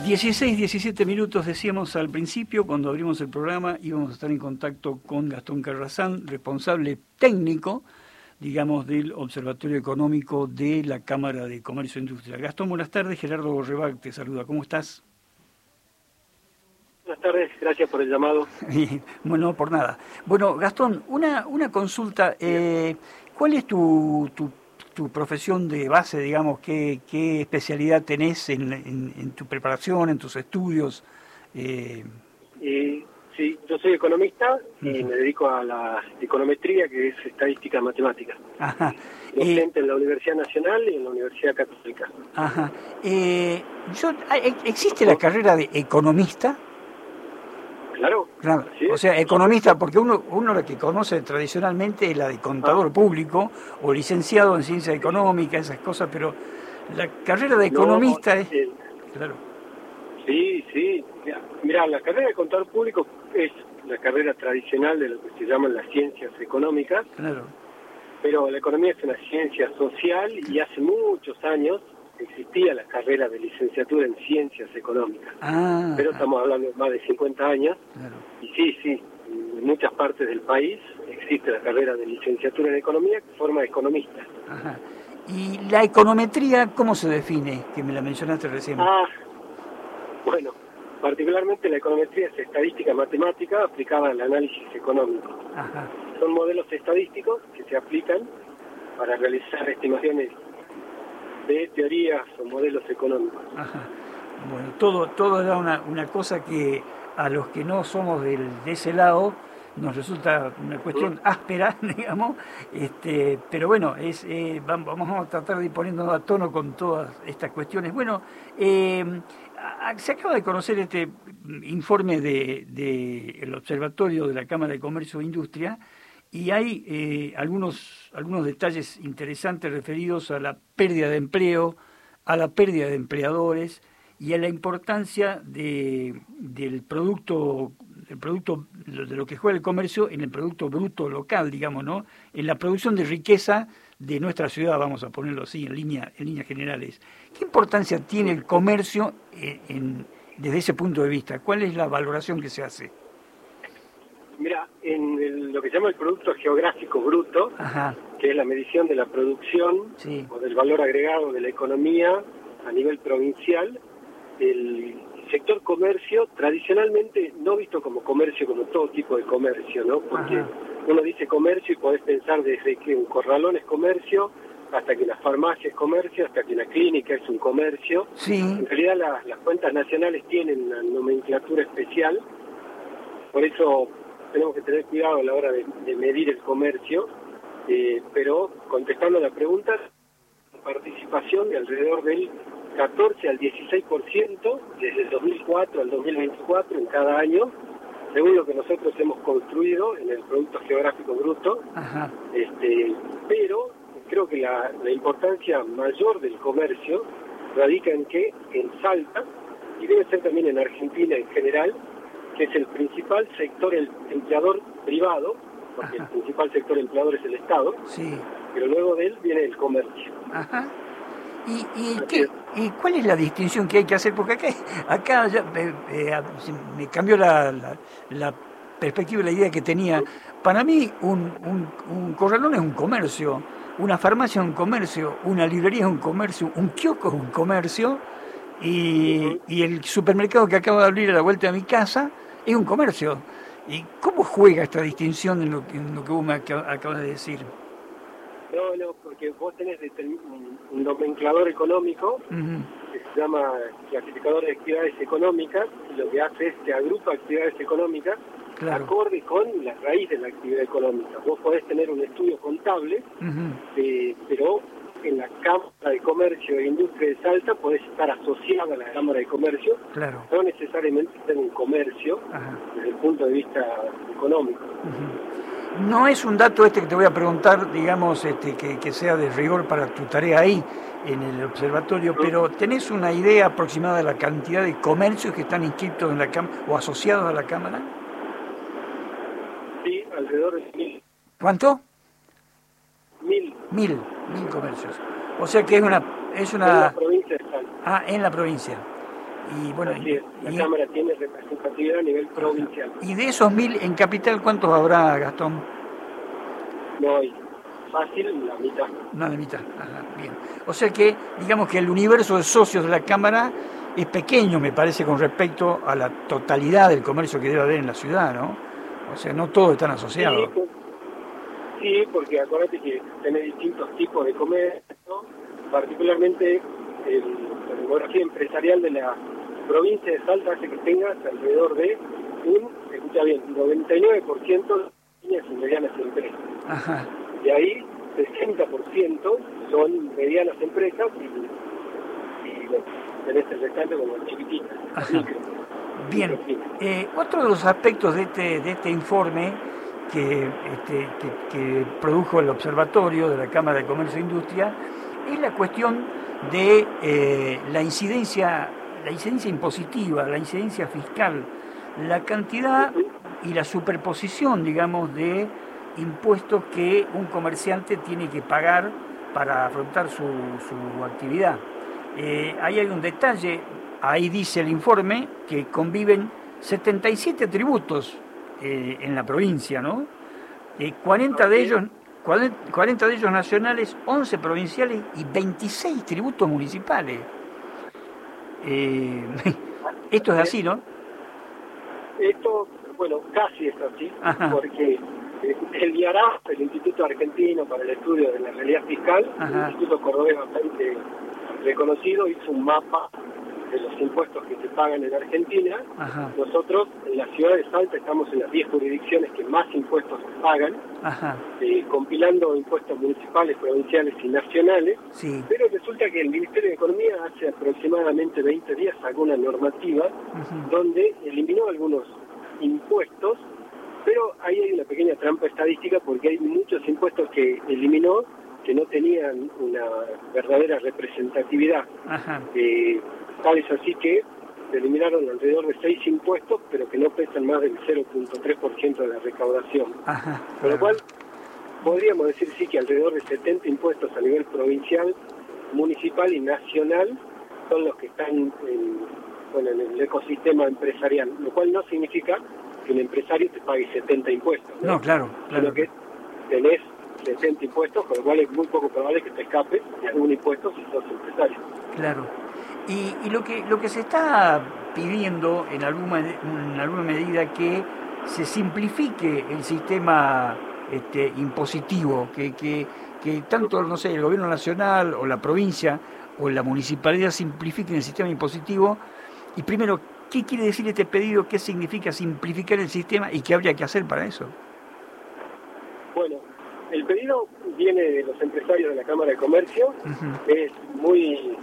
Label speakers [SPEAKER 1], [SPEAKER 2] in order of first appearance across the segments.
[SPEAKER 1] 16, 17 minutos decíamos al principio, cuando abrimos el programa, íbamos a estar en contacto con Gastón Carrazán, responsable técnico, digamos, del Observatorio Económico de la Cámara de Comercio e Industria. Gastón, buenas tardes. Gerardo Borrebac te saluda. ¿Cómo estás?
[SPEAKER 2] Buenas tardes, gracias por el llamado.
[SPEAKER 1] Bueno, por nada. Bueno, Gastón, una consulta. ¿Cuál es tu profesión de base, digamos? ¿Qué especialidad tenés en tu preparación, en tus estudios?
[SPEAKER 2] Sí, yo soy economista y me dedico a la econometría, que es estadística matemática.
[SPEAKER 1] Ajá.
[SPEAKER 2] Docente en la Universidad Nacional y en la Universidad Católica.
[SPEAKER 1] Ajá. ¿Existe la carrera de economista?
[SPEAKER 2] Claro.
[SPEAKER 1] O sea, economista, porque uno lo que conoce tradicionalmente es la de contador público o licenciado en ciencia económica, esas cosas, pero la carrera de economista es... Claro.
[SPEAKER 2] Sí. Mira, la carrera de contador público es la carrera tradicional de lo que se llaman las ciencias económicas.
[SPEAKER 1] Claro.
[SPEAKER 2] Pero la economía es una ciencia social y hace muchos años existía la carrera de licenciatura en ciencias económicas. Pero estamos hablando de más de 50 años.
[SPEAKER 1] Claro.
[SPEAKER 2] Y sí, en muchas partes del país existe la carrera de licenciatura en economía que forma economistas.
[SPEAKER 1] Ajá. ¿Y la econometría cómo se define? Que me la mencionaste recién.
[SPEAKER 2] Bueno, particularmente la econometría es estadística matemática aplicada al análisis económico.
[SPEAKER 1] Ajá.
[SPEAKER 2] Son modelos estadísticos que se aplican para realizar estimaciones de teorías o modelos económicos.
[SPEAKER 1] Ajá. Bueno, todo era una cosa que a los que no somos de ese lado nos resulta una cuestión áspera, digamos, pero bueno, vamos a tratar de ir poniéndonos a tono con todas estas cuestiones. Bueno, se acaba de conocer este informe del Observatorio de la Cámara de Comercio e Industria, y hay algunos detalles interesantes referidos a la pérdida de empleo, a la pérdida de empleadores y a la importancia del producto, de lo que juega el comercio en el producto bruto local, digamos, ¿no? En la producción de riqueza de nuestra ciudad, vamos a ponerlo así, en líneas generales. ¿Qué importancia tiene el comercio desde ese punto de vista? ¿Cuál es la valoración que se hace?
[SPEAKER 2] Mira, en lo que se llama el producto geográfico bruto,
[SPEAKER 1] Ajá.
[SPEAKER 2] que es la medición de la producción o del valor agregado de la economía a nivel provincial, el sector comercio, tradicionalmente no visto como comercio, como todo tipo de comercio, ¿no? Porque uno dice comercio y podés pensar desde que un corralón es comercio, hasta que la farmacia es comercio, hasta que la clínica es un comercio.
[SPEAKER 1] Sí.
[SPEAKER 2] En realidad las cuentas nacionales tienen una nomenclatura especial, por eso tenemos que tener cuidado a la hora de medir el comercio, pero contestando a la pregunta, participación de alrededor del 14 al 16% desde el 2004 al 2024 en cada año, según lo que nosotros hemos construido en el Producto Geográfico Bruto.
[SPEAKER 1] Ajá.
[SPEAKER 2] Pero creo que la importancia mayor del comercio radica en que en Salta, y debe ser también en Argentina en general, que es el principal sector empleador privado, porque el principal sector empleador es el Estado, pero luego de él viene el comercio.
[SPEAKER 1] Ajá. ¿Y cuál es la distinción que hay que hacer? Porque acá ya, me cambió la perspectiva y la idea que tenía. Para mí un corralón es un comercio, una farmacia es un comercio, una librería es un comercio, un kiosco es un comercio, y el supermercado que acaba de abrir a la vuelta de mi casa es un comercio. ¿Y cómo juega esta distinción en lo que vos me acabas de decir?
[SPEAKER 2] No, porque vos tenés un nomenclador económico que se llama clasificador de actividades económicas, y lo que hace es que agrupa actividades económicas acorde con la raíz de la actividad económica. Vos podés tener un estudio contable, pero en la Cámara de Comercio e Industria de Salta podés estar asociado a la Cámara de Comercio, no necesariamente ser un comercio desde el punto de vista económico.
[SPEAKER 1] No es un dato que te voy a preguntar, digamos, que sea de rigor para tu tarea ahí en el observatorio, pero ¿tenés una idea aproximada de la cantidad de comercios que están inscritos en la Cámara o asociados a la Cámara?
[SPEAKER 2] Sí, alrededor de 1000.
[SPEAKER 1] ¿Cuánto?
[SPEAKER 2] 1000.
[SPEAKER 1] 1000 comercios. O sea que es una...
[SPEAKER 2] En la provincia de Salta.
[SPEAKER 1] En la provincia. Y bueno,
[SPEAKER 2] Así es, la Cámara tiene representatividad a nivel provincial.
[SPEAKER 1] Y de esos 1000 en Capital, ¿cuántos habrá, Gastón?
[SPEAKER 2] No hay. Fácil, la mitad.
[SPEAKER 1] No, la mitad. Ajá, bien. O sea que, digamos que el universo de socios de la Cámara es pequeño, me parece, con respecto a la totalidad del comercio que debe haber en la ciudad, ¿no? O sea, no todos están asociados.
[SPEAKER 2] Sí, porque acuérdate que tenés distintos tipos de comercio, particularmente la demografía empresarial de la provincia de Salta hace que tengas alrededor de escucha bien, 99% de pequeñas y medianas empresas.
[SPEAKER 1] Ajá.
[SPEAKER 2] De ahí, 60% son medianas empresas y bueno, tenés el restante como chiquititas.
[SPEAKER 1] Bien, otro de los aspectos de este informe que produjo el Observatorio de la Cámara de Comercio e Industria es la cuestión de la incidencia impositiva, la incidencia fiscal, la cantidad y la superposición, digamos, de impuestos que un comerciante tiene que pagar para afrontar su actividad. Ahí hay un detalle, ahí dice el informe que conviven 77 tributos en la provincia, ¿no? 40 de ellos nacionales, 11 provinciales y 26 tributos municipales. Esto es así, ¿no?
[SPEAKER 2] Esto, bueno, casi es así,
[SPEAKER 1] Ajá.
[SPEAKER 2] porque el IARAF, el Instituto Argentino para el Estudio de la Realidad Fiscal,
[SPEAKER 1] Ajá.
[SPEAKER 2] el Instituto Cordobés bastante reconocido, hizo un mapa de los impuestos que se pagan en Argentina.
[SPEAKER 1] Ajá.
[SPEAKER 2] Nosotros, en la ciudad de Salta, estamos en las 10 jurisdicciones que más impuestos pagan, compilando impuestos municipales, provinciales y nacionales.
[SPEAKER 1] Sí.
[SPEAKER 2] Pero resulta que el Ministerio de Economía hace aproximadamente 20 días sacó una normativa donde eliminó algunos impuestos, pero ahí hay una pequeña trampa estadística porque hay muchos impuestos que eliminó que no tenían una verdadera representatividad. Tal es así que se eliminaron alrededor de 6 impuestos, pero que no pesan más del 0.3% de la recaudación. Con lo cual, podríamos decir sí que alrededor de 70 impuestos a nivel provincial, municipal y nacional son los que están en el ecosistema empresarial, lo cual no significa que un empresario te pague 70 impuestos.
[SPEAKER 1] No, claro.
[SPEAKER 2] Sino que tenés 70 impuestos, con lo cual es muy poco probable que te escapes de algún impuesto si sos empresario.
[SPEAKER 1] Claro. Y lo que se está pidiendo en alguna medida que se simplifique el sistema impositivo, que tanto, no sé, el gobierno nacional o la provincia o la municipalidad simplifiquen el sistema impositivo. Y primero, ¿qué quiere decir este pedido? ¿Qué significa simplificar el sistema y qué habría que hacer para eso?
[SPEAKER 2] Bueno, el pedido viene de los empresarios de la Cámara de Comercio, es muy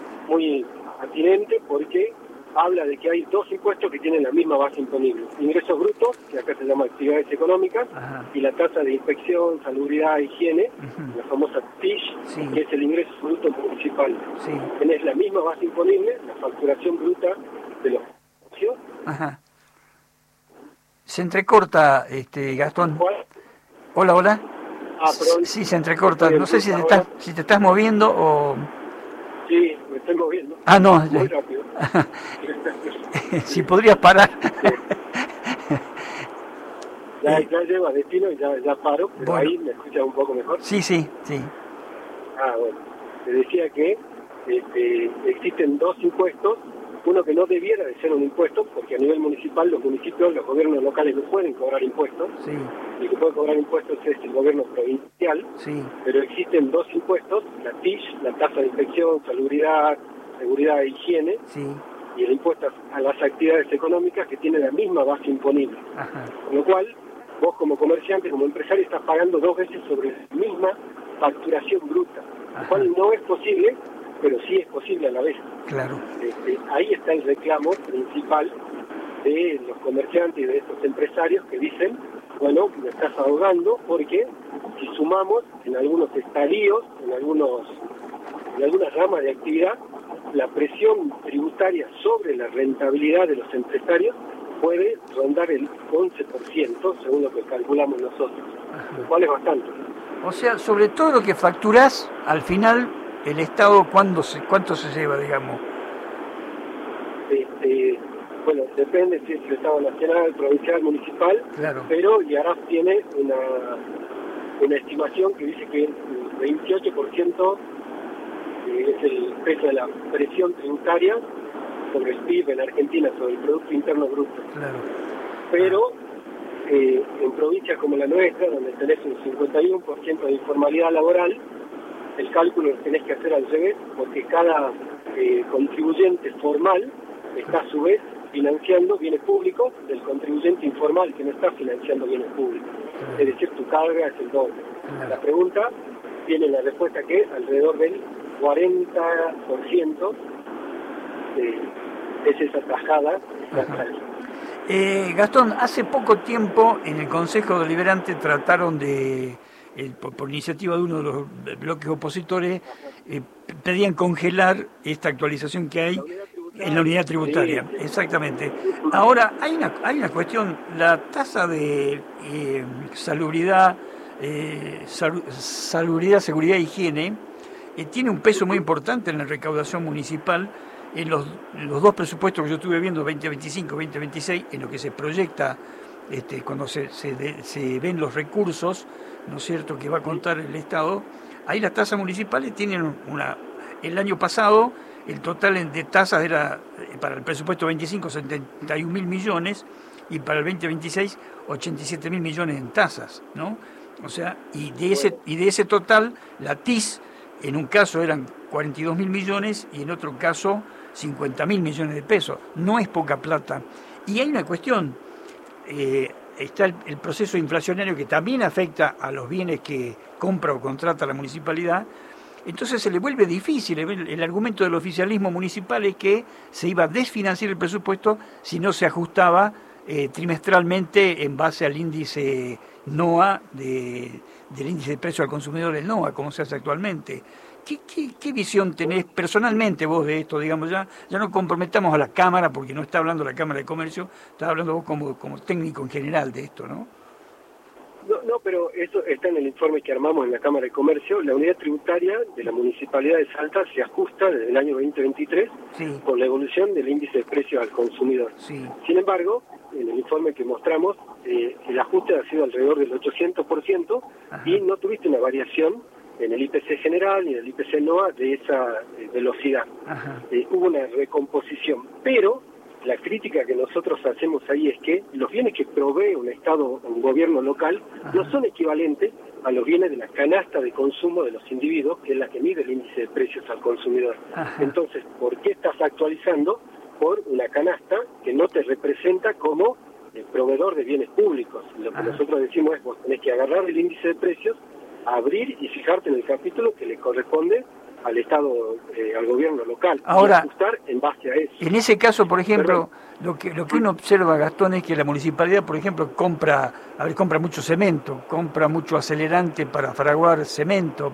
[SPEAKER 2] atinente porque habla de que hay dos impuestos que tienen la misma base imponible: ingresos brutos, que acá se llama actividades económicas, y la tasa de inspección, salubridad, higiene, la famosa TISH, que es el ingreso bruto municipal. Tenés la misma base imponible, la facturación bruta de los negocios.
[SPEAKER 1] Se entrecorta, Gastón.
[SPEAKER 2] ¿Cuál?
[SPEAKER 1] Hola.
[SPEAKER 2] Perdón.
[SPEAKER 1] Sí, se entrecorta. No sé si te estás moviendo o...
[SPEAKER 2] Sí, me estoy moviendo.
[SPEAKER 1] No.
[SPEAKER 2] Muy rápido.
[SPEAKER 1] Si podrías parar.
[SPEAKER 2] Ya llego a destino y ya paro, pero bueno, ahí me escuchas un poco mejor.
[SPEAKER 1] Sí.
[SPEAKER 2] Bueno. Te decía que existen dos impuestos, uno que no debiera de ser un impuesto, porque a nivel municipal los municipios, los gobiernos locales no pueden cobrar impuestos. El que puede cobrar impuestos es el gobierno provincial, pero existen dos impuestos, la TISH, la tasa de inspección, salubridad, seguridad e higiene, y el impuesto a las actividades económicas, que tiene la misma base imponible. Con lo cual, vos como comerciante, como empresario, estás pagando dos veces sobre la misma facturación bruta, lo cual no es posible, pero sí es posible a la vez.
[SPEAKER 1] Claro.
[SPEAKER 2] Ahí está el reclamo principal de los comerciantes y de estos empresarios que dicen, bueno, me estás ahogando porque si sumamos en algunos estadios, en algunas ramas de actividad, la presión tributaria sobre la rentabilidad de los empresarios puede rondar el 11%, según lo que calculamos nosotros, lo cual es bastante.
[SPEAKER 1] O sea, sobre todo lo que facturás, al final, el Estado, ¿cuánto se lleva, digamos?
[SPEAKER 2] bueno, depende si es el Estado nacional, provincial, municipal,
[SPEAKER 1] claro.
[SPEAKER 2] Pero IARAF tiene una estimación que dice que el 28% es el peso de la presión tributaria sobre el PIB en Argentina, sobre el Producto Interno Bruto.
[SPEAKER 1] Claro.
[SPEAKER 2] Pero en provincias como la nuestra, donde tenés un 51% de informalidad laboral, el cálculo lo tenés que hacer al revés, porque cada contribuyente formal está a su vez financiando bienes públicos del contribuyente informal que no está financiando bienes públicos.
[SPEAKER 1] Claro.
[SPEAKER 2] Es decir, tu carga es el doble.
[SPEAKER 1] Claro.
[SPEAKER 2] La pregunta tiene la respuesta que alrededor del 40% es esa tajada.
[SPEAKER 1] Gastón, hace poco tiempo en el Consejo Deliberante trataron por iniciativa de uno de los bloques opositores, pedían congelar esta actualización que hay en la unidad tributaria. Sí. Exactamente. Ahora, hay una cuestión, la tasa de salubridad, seguridad e higiene, tiene un peso muy importante en la recaudación municipal. En los dos presupuestos que yo estuve viendo, 2025, 2026, en lo que se proyecta cuando se ven los recursos, ¿no es cierto?, que va a contar el Estado, ahí las tasas municipales tienen el año pasado, el total de tasas era, para el presupuesto 25, 71.000 millones, y para el 2026, 87.000 millones en tasas, ¿no? O sea, y de ese total, la TIS, en un caso eran 42.000 millones, y en otro caso 50.000 millones de pesos. No es poca plata. Y hay una cuestión, está el proceso inflacionario que también afecta a los bienes que compra o contrata la municipalidad. Entonces se le vuelve difícil. El argumento del oficialismo municipal es que se iba a desfinanciar el presupuesto si no se ajustaba trimestralmente en base al índice NOA, del índice de precio al consumidor del NOA, como se hace actualmente. ¿Qué visión tenés personalmente vos de esto? Digamos, ya no comprometamos a la Cámara, porque no está hablando la Cámara de Comercio, está hablando vos como técnico en general de esto, ¿no?
[SPEAKER 2] No, pero eso está en el informe que armamos en la Cámara de Comercio. La unidad tributaria de la Municipalidad de Salta se ajusta desde el año 2023
[SPEAKER 1] sí.
[SPEAKER 2] Con la evolución del índice de precios al consumidor.
[SPEAKER 1] Sí.
[SPEAKER 2] Sin embargo, en el informe que mostramos, el ajuste ha sido alrededor del 800%. Ajá. Y no tuviste una variación en el IPC general ni en el IPC NOA de esa velocidad. Hubo una recomposición, pero la crítica que nosotros hacemos ahí es que los bienes que provee un Estado, un gobierno local, no son equivalentes a los bienes de la canasta de consumo de los individuos, que es la que mide el índice de precios al consumidor. Entonces, ¿por qué estás actualizando por una canasta que no te representa como el proveedor de bienes públicos? Lo que nosotros decimos es, vos tenés que agarrar el índice de precios, abrir y fijarte en el capítulo que le corresponde al Estado, al gobierno local.
[SPEAKER 1] Ahora,
[SPEAKER 2] y ajustar en base a eso.
[SPEAKER 1] En ese caso, por ejemplo, lo que uno observa, Gastón, es que la municipalidad, por ejemplo, compra mucho cemento, compra mucho acelerante para fraguar cemento,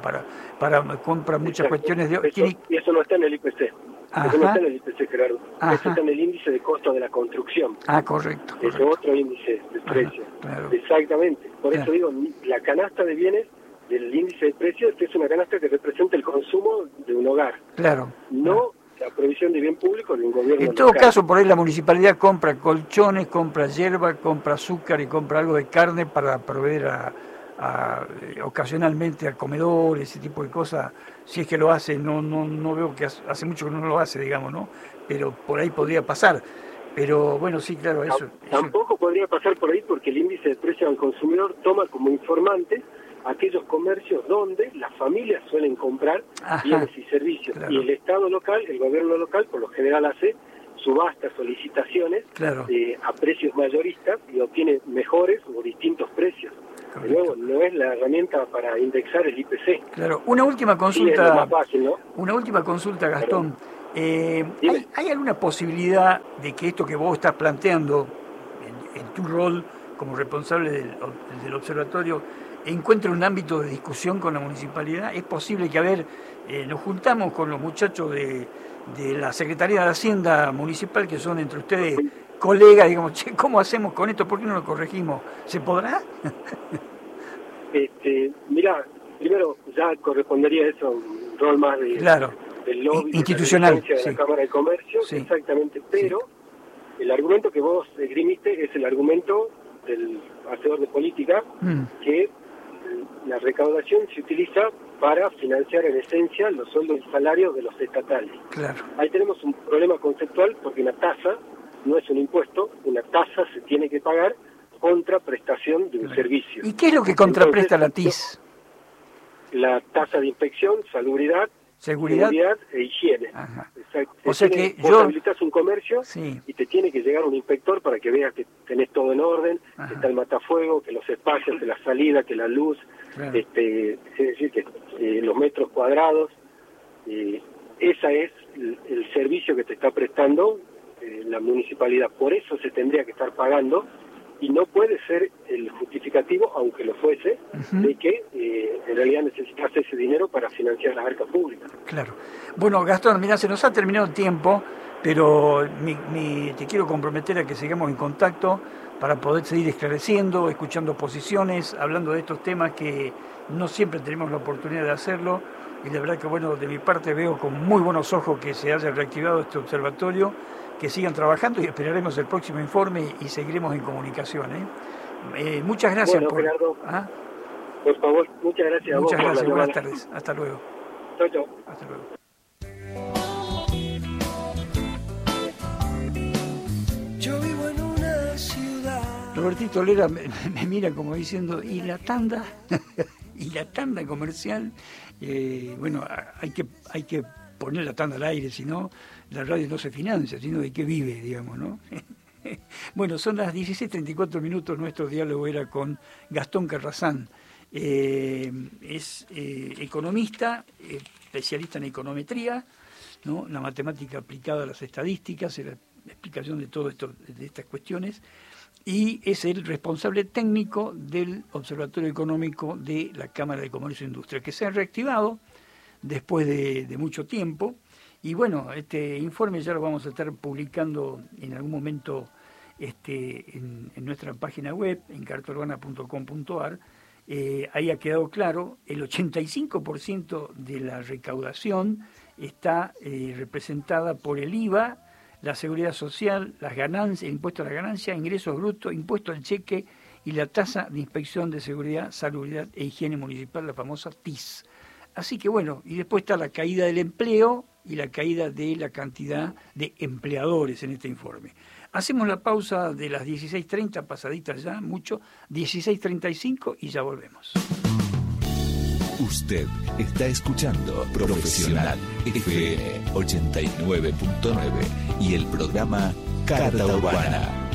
[SPEAKER 1] compra muchas cuestiones de...
[SPEAKER 2] Y eso no está en el IPC. Eso no está en el IPC, Gerardo. Eso está en el índice de costo de la construcción.
[SPEAKER 1] Correcto.
[SPEAKER 2] Es otro índice de precios.
[SPEAKER 1] Claro.
[SPEAKER 2] Exactamente. Por eso digo, la canasta de bienes del índice de precios es una canasta que representa el consumo de un hogar.
[SPEAKER 1] Claro.
[SPEAKER 2] No la provisión de bien público de un gobierno
[SPEAKER 1] En todo
[SPEAKER 2] local.
[SPEAKER 1] caso, por ahí la municipalidad compra colchones, compra hierba, compra azúcar y compra algo de carne para proveer ocasionalmente a comedores, ese tipo de cosas. Si es que lo hace, no veo que hace mucho que no lo hace, digamos, ¿no? Pero por ahí podría pasar. Pero bueno, sí, claro, eso.
[SPEAKER 2] Tampoco podría pasar por ahí porque el índice de precio al consumidor toma como informante aquellos comercios donde las familias suelen comprar bienes y servicios. Claro. Y el Estado local, el gobierno local, por lo general hace subastas o licitaciones a precios mayoristas y obtiene mejores o distintos precios. Correcto. De nuevo, no es la herramienta para indexar el IPC.
[SPEAKER 1] Claro, una última consulta.
[SPEAKER 2] Sí, es lo más fácil, ¿no?
[SPEAKER 1] Una última consulta, Gastón. ¿Hay alguna posibilidad de que esto que vos estás planteando en tu rol como responsable del observatorio encuentre un ámbito de discusión con la municipalidad? ¿Es posible que, nos juntamos con los muchachos de la Secretaría de Hacienda Municipal, que son entre ustedes colegas, digamos, che, ¿cómo hacemos con esto? ¿Por qué no lo corregimos? ¿Se podrá?
[SPEAKER 2] Mirá, primero ya correspondería eso a un rol más de del lobby
[SPEAKER 1] institucional
[SPEAKER 2] de la Cámara de Comercio, exactamente, pero el argumento que vos esgrimiste es el argumento del hacedor de política, que la recaudación se utiliza para financiar en esencia los sueldos y salarios de los estatales.
[SPEAKER 1] Claro.
[SPEAKER 2] Ahí tenemos un problema conceptual porque una tasa no es un impuesto, una tasa se tiene que pagar contra prestación de un servicio.
[SPEAKER 1] ¿Y qué es lo que contrapresta la TIS?
[SPEAKER 2] La tasa de inspección, salubridad, seguridad e higiene.
[SPEAKER 1] O sea que
[SPEAKER 2] vos habilitas un comercio y te tiene que llegar un inspector para que veas que tenés todo en orden, que está el matafuego, que los espacios, que la salida, que la luz, es decir, que los metros cuadrados. Esa es el servicio que te está prestando la municipalidad. Por eso se tendría que estar pagando y no puede ser el justificativo, aunque lo fuese, de que en realidad necesitas ese dinero para financiar las arcas públicas.
[SPEAKER 1] Claro. Bueno, Gastón, mira, se nos ha terminado el tiempo, pero te quiero comprometer a que sigamos en contacto para poder seguir esclareciendo, escuchando posiciones, hablando de estos temas que no siempre tenemos la oportunidad de hacerlo. Y la verdad que, bueno, de mi parte veo con muy buenos ojos que se haya reactivado este observatorio, que sigan trabajando y esperaremos el próximo informe y seguiremos en comunicación. Muchas gracias.
[SPEAKER 2] Bueno, Gerardo, por favor, muchas gracias a vos.
[SPEAKER 1] Muchas gracias, buenas tardes. Hasta luego.
[SPEAKER 2] Chau.
[SPEAKER 1] Hasta luego.
[SPEAKER 3] Yo vivo en una ciudad.
[SPEAKER 1] Robertito Lera me mira como diciendo, ¿y la tanda? ¿Y la tanda comercial? Bueno, hay que poner la tanda al aire, si no, la radio no se financia, sino de qué vive, digamos, ¿no? Bueno, son las 16:34 nuestro diálogo era con Gastón Carrazán. Es economista, especialista en econometría, ¿no? La matemática aplicada a las estadísticas, la explicación de todo esto, de estas cuestiones, y es el responsable técnico del Observatorio Económico de la Cámara de Comercio e Industria, que se ha reactivado después de mucho tiempo. Y bueno, este informe ya lo vamos a estar publicando en algún momento en nuestra página web, en cartaurbana.com.ar. Ahí ha quedado claro, el 85% de la recaudación está representada por el IVA, la seguridad social, las ganancias, el impuesto a la ganancia, ingresos brutos, impuesto al cheque y la tasa de inspección de seguridad, salubridad e higiene municipal, la famosa TIS. Así que bueno, y después está la caída del empleo y la caída de la cantidad de empleadores en este informe. Hacemos la pausa de las 16:30, pasaditas ya, mucho, 16:35 y ya volvemos.
[SPEAKER 4] Usted está escuchando Profesional FM 89.9 y el programa Carta Urbana.